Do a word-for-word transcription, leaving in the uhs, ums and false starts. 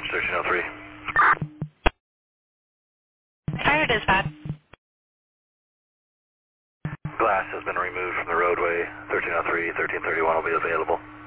Dispatch thirteen oh three. Fire dispatch. Glass has been removed from the roadway. thirteen oh three, thirteen thirty-one will be available.